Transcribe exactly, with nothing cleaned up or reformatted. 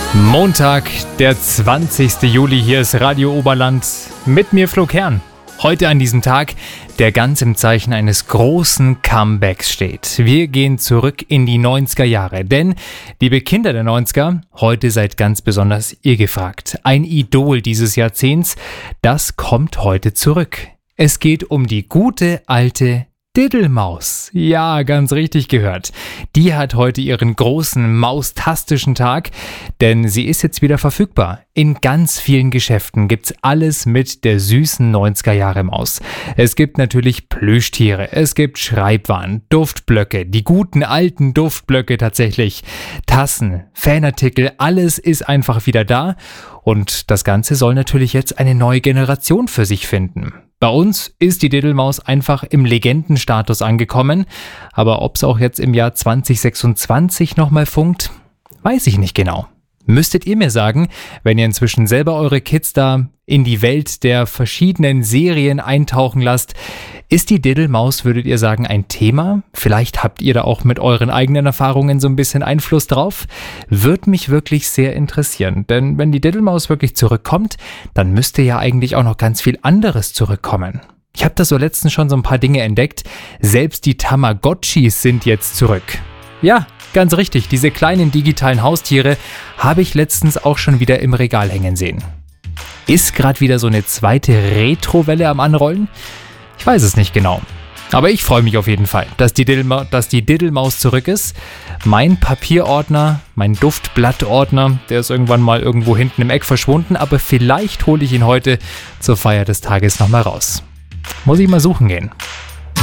Montag, der zwanzigste Juli, hier ist Radio Oberland, mit mir Flo Kern. Heute an diesem Tag, der ganz im Zeichen eines großen Comebacks steht. Wir gehen zurück in die neunziger Jahre, denn, liebe Kinder der neunziger, heute seid ganz besonders ihr gefragt. Ein Idol dieses Jahrzehnts, das kommt heute zurück. Es geht um die gute alte Diddlemaus. Ja, ganz richtig gehört. Die hat heute ihren großen maustastischen Tag, denn sie ist jetzt wieder verfügbar. In ganz vielen Geschäften gibt's alles mit der süßen neunziger Jahre Maus. Es gibt natürlich Plüschtiere, es gibt Schreibwaren, Duftblöcke, die guten alten Duftblöcke tatsächlich, Tassen, Fanartikel, alles ist einfach wieder da und das Ganze soll natürlich jetzt eine neue Generation für sich finden. Bei uns ist die Diddlemaus einfach im Legendenstatus angekommen, aber ob es auch jetzt im Jahr zwanzig sechsundzwanzig nochmal funkt, weiß ich nicht genau. Müsstet ihr mir sagen, wenn ihr inzwischen selber eure Kids da in die Welt der verschiedenen Serien eintauchen lasst, ist die Diddlemaus, würdet ihr sagen, ein Thema? Vielleicht habt ihr da auch mit euren eigenen Erfahrungen so ein bisschen Einfluss drauf? Würde mich wirklich sehr interessieren, denn wenn die Diddlemaus wirklich zurückkommt, dann müsste ja eigentlich auch noch ganz viel anderes zurückkommen. Ich habe da so letztens schon so ein paar Dinge entdeckt, selbst die Tamagotchis sind jetzt zurück. Ja, ganz richtig, diese kleinen digitalen Haustiere habe ich letztens auch schon wieder im Regal hängen sehen. Ist gerade wieder so eine zweite Retro-Welle am Anrollen? Ich weiß es nicht genau. Aber ich freue mich auf jeden Fall, dass die, Diddlema- dass die Diddlemaus zurück ist. Mein Papierordner, mein Duftblattordner, der ist irgendwann mal irgendwo hinten im Eck verschwunden, aber vielleicht hole ich ihn heute zur Feier des Tages nochmal raus. Muss ich mal suchen gehen.